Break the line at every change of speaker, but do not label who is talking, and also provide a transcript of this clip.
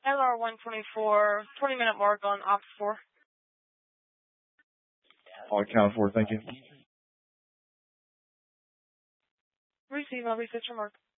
LR 124, 20-minute mark on Ops 4.
I'll account for, thank you.
Receive, I'll reset your mark.